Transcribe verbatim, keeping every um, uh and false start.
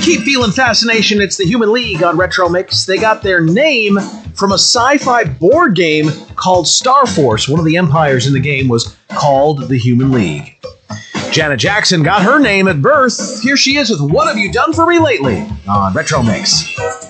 Keep feeling fascination. It's the Human League on Retro Mix. They got their name from a sci-fi board game called Star Force. One of the empires in the game was called the Human League. Janet Jackson got her name at birth. Here she is with What Have You Done For Me Lately on Retro Mix.